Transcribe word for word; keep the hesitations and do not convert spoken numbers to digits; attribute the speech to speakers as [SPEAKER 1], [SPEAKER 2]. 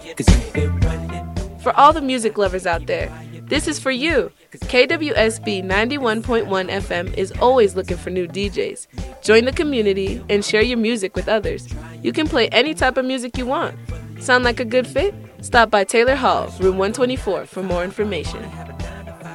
[SPEAKER 1] For all the music lovers out there, this is for you. K W S B ninety-one point one F M is always looking for new D Js. Join the community and share your music with others. You can play any type of music you want. Sound like a good fit? Stop by Taylor Hall, room one twenty-four for more information.